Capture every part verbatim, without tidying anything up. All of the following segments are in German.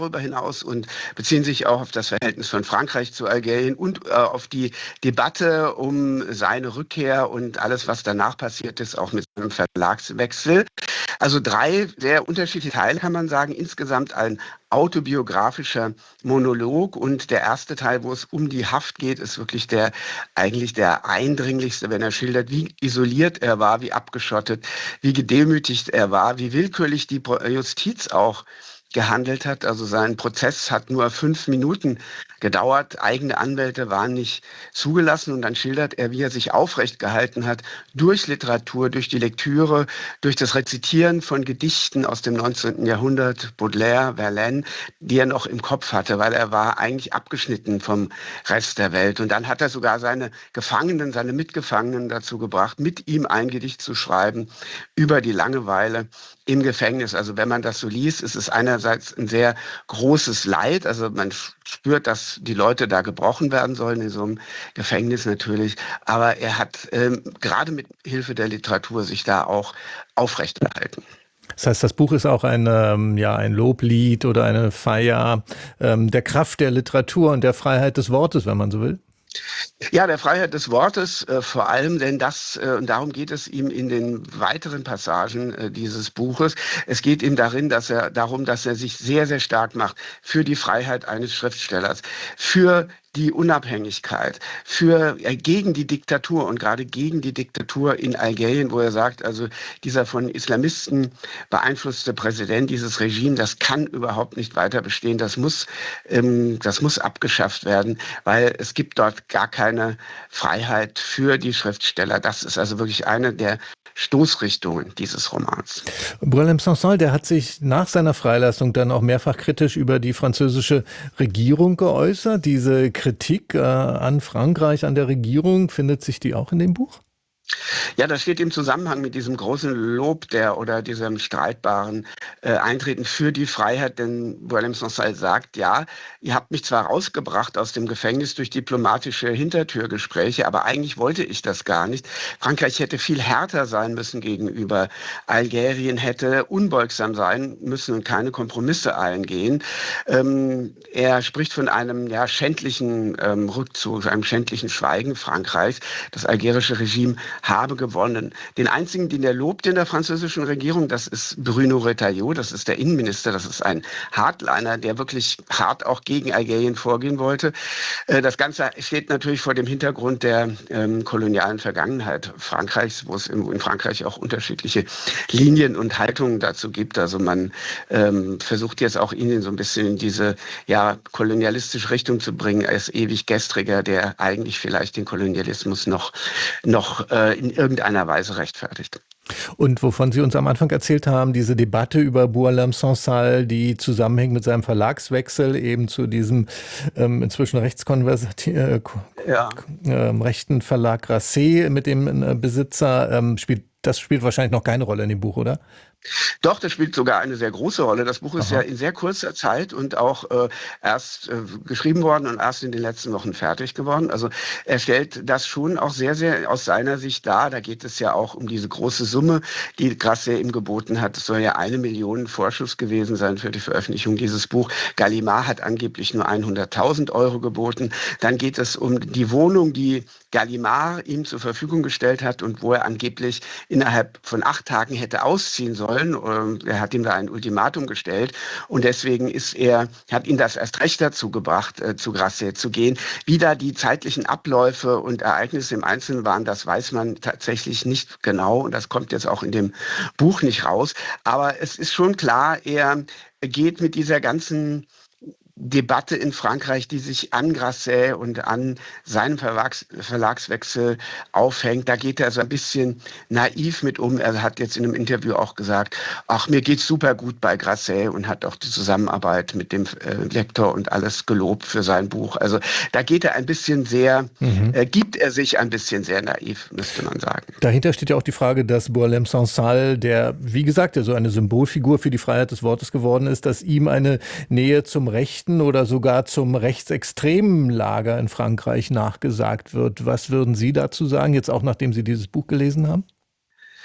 darüber hinaus und beziehen sich auch auf das Verhältnis von Frankreich zu Algerien und äh, auf die Debatte um seine Rückkehr und alles, was danach passiert ist, auch mit seinem Verlagswechsel. Also drei sehr unterschiedliche Teile, kann man sagen. Insgesamt ein autobiografischer Monolog. Und der erste Teil, wo es um die Haft geht, ist wirklich der eigentlich der eindringlichste, wenn er schildert, wie isoliert er war, wie abgeschottet, wie gedemütigt er war, wie willkürlich die Justiz auch gehandelt hat. Also sein Prozess hat nur fünf Minuten gedauert. Eigene Anwälte waren nicht zugelassen. Und dann schildert er, wie er sich aufrecht gehalten hat durch Literatur, durch die Lektüre, durch das Rezitieren von Gedichten aus dem neunzehnten Jahrhundert, Baudelaire, Verlaine, die er noch im Kopf hatte, weil er war eigentlich abgeschnitten vom Rest der Welt. Und dann hat er sogar seine Gefangenen, seine Mitgefangenen dazu gebracht, mit ihm ein Gedicht zu schreiben über die Langeweile im Gefängnis. Also wenn man das so liest, ist es einerseits ein sehr großes Leid. Also man spürt, dass die Leute da gebrochen werden sollen in so einem Gefängnis natürlich. Aber er hat ähm, gerade mit Hilfe der Literatur sich da auch aufrechterhalten. Das heißt, das Buch ist auch ein, ähm, ja, ein Loblied oder eine Feier ähm, der Kraft der Literatur und der Freiheit des Wortes, wenn man so will. Ja, der Freiheit des Wortes äh, vor allem, denn das, äh, und darum geht es ihm in den weiteren Passagen äh, dieses Buches. Es geht ihm darin, dass er, darum, dass er sich sehr, sehr stark macht für die Freiheit eines Schriftstellers, für die Unabhängigkeit, für äh, gegen die Diktatur und gerade gegen die Diktatur in Algerien, wo er sagt, also dieser von Islamisten beeinflusste Präsident, dieses Regime, das kann überhaupt nicht weiter bestehen. Das muss, ähm, das muss abgeschafft werden, weil es gibt dort gar keine Freiheit für die Schriftsteller. Das ist also wirklich eine der Stoßrichtungen dieses Romans. Boualem Sansal, der hat sich nach seiner Freilassung dann auch mehrfach kritisch über die französische Regierung geäußert. Diese Kritik äh, an Frankreich, an der Regierung, findet sich die auch in dem Buch? Ja, das steht im Zusammenhang mit diesem großen Lob der oder diesem streitbaren äh, Eintreten für die Freiheit, denn Boualem Sansal sagt, ja, ihr habt mich zwar rausgebracht aus dem Gefängnis durch diplomatische Hintertürgespräche, aber eigentlich wollte ich das gar nicht. Frankreich hätte viel härter sein müssen gegenüber Algerien, hätte unbeugsam sein müssen und keine Kompromisse eingehen. Ähm, er spricht von einem ja, schändlichen ähm, Rückzug, einem schändlichen Schweigen Frankreichs. Das algerische Regime habe gewonnen. Den einzigen, den er lobt in der französischen Regierung, das ist Bruno Retailleau, das ist der Innenminister, das ist ein Hardliner, der wirklich hart auch gegen Algerien vorgehen wollte. Das Ganze steht natürlich vor dem Hintergrund der ähm, kolonialen Vergangenheit Frankreichs, wo es in, in Frankreich auch unterschiedliche Linien und Haltungen dazu gibt. Also man ähm, versucht jetzt auch ihn so ein bisschen in diese ja, kolonialistische Richtung zu bringen. Er ist ewig Gestriger, der eigentlich vielleicht den Kolonialismus noch, noch äh, in irgendeiner Weise rechtfertigt. Und wovon Sie uns am Anfang erzählt haben, diese Debatte über Boualem Sansal, die zusammenhängt mit seinem Verlagswechsel eben zu diesem ähm, inzwischen rechtskonservativen äh, ja. äh, rechten Verlag Grasset mit dem äh, Besitzer, ähm, spielt, das spielt wahrscheinlich noch keine Rolle in dem Buch, oder? Doch, das spielt sogar eine sehr große Rolle. Das Buch ist Aha. ja in sehr kurzer Zeit und auch äh, erst äh, geschrieben worden und erst in den letzten Wochen fertig geworden. Also er stellt das schon auch sehr, sehr aus seiner Sicht dar. Da geht es ja auch um diese große Summe, die Grasset ihm geboten hat. Es soll ja eine Million Vorschuss gewesen sein für die Veröffentlichung dieses Buch. Gallimard hat angeblich nur hunderttausend Euro geboten. Dann geht es um die Wohnung, die Gallimard ihm zur Verfügung gestellt hat und wo er angeblich innerhalb von acht Tagen hätte ausziehen sollen. Er hat ihm da ein Ultimatum gestellt und deswegen ist er, hat ihn das erst recht dazu gebracht, äh, zu Grasset zu gehen. Wie da die zeitlichen Abläufe und Ereignisse im Einzelnen waren, das weiß man tatsächlich nicht genau und das kommt jetzt auch in dem Buch nicht raus. Aber es ist schon klar, er geht mit dieser ganzen Debatte in Frankreich, die sich an Grasset und an seinem Verlags, Verlagswechsel aufhängt. Da geht er so ein bisschen naiv mit um. Er hat jetzt in einem Interview auch gesagt, ach, mir geht's super gut bei Grasset und hat auch die Zusammenarbeit mit dem äh, Lektor und alles gelobt für sein Buch. Also da geht er ein bisschen sehr, mhm. äh, gibt er sich ein bisschen sehr naiv, müsste man sagen. Dahinter steht ja auch die Frage, dass Boualem Sansal, der, wie gesagt, ja so eine Symbolfigur für die Freiheit des Wortes geworden ist, dass ihm eine Nähe zum Rechten oder sogar zum rechtsextremen Lager in Frankreich nachgesagt wird. Was würden Sie dazu sagen, jetzt auch nachdem Sie dieses Buch gelesen haben?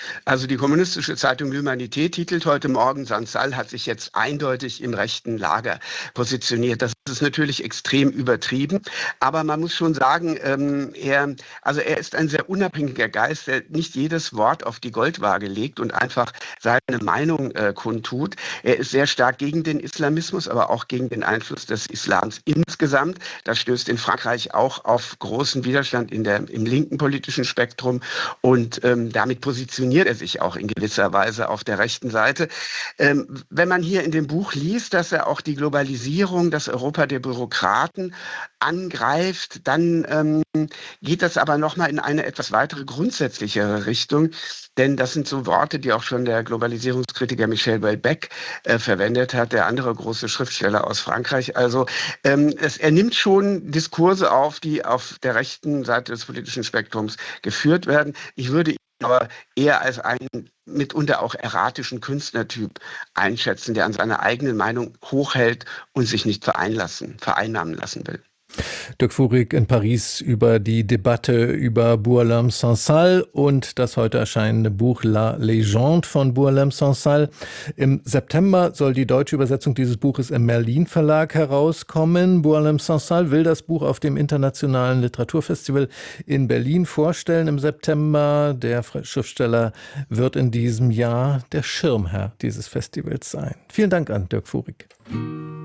Also die kommunistische Zeitung L'Humanité titelt heute Morgen, Sansal hat sich jetzt eindeutig im rechten Lager positioniert. Das ist natürlich extrem übertrieben, aber man muss schon sagen, ähm, er, also er ist ein sehr unabhängiger Geist, der nicht jedes Wort auf die Goldwaage legt und einfach seine Meinung äh, kundtut. Er ist sehr stark gegen den Islamismus, aber auch gegen den Einfluss des Islams insgesamt. Das stößt in Frankreich auch auf großen Widerstand in der, im linken politischen Spektrum und ähm, damit positioniert er sich auch in gewisser Weise auf der rechten Seite. Ähm, wenn man hier in dem Buch liest, dass er auch die Globalisierung, das Europa der Bürokraten angreift, dann ähm, geht das aber nochmal in eine etwas weitere, grundsätzlichere Richtung. Denn das sind so Worte, die auch schon der Globalisierungskritiker Michel Houellebecq äh, verwendet hat, der andere große Schriftsteller aus Frankreich. Also ähm, es, er nimmt schon Diskurse auf, die auf der rechten Seite des politischen Spektrums geführt werden. Ich würde ihn aber eher als einen mitunter auch erratischen Künstlertyp einschätzen, der an seiner eigenen Meinung hochhält und sich nicht vereinlassen, vereinnahmen lassen will. Dirk Furek in Paris über die Debatte über Boualem Sansal und das heute erscheinende Buch La Légende von Boualem Sansal. Im September soll die deutsche Übersetzung dieses Buches im Merlin Verlag herauskommen. Boualem Sansal will das Buch auf dem Internationalen Literaturfestival in Berlin vorstellen im September. Der Schriftsteller wird in diesem Jahr der Schirmherr dieses Festivals sein. Vielen Dank an Dirk Furek.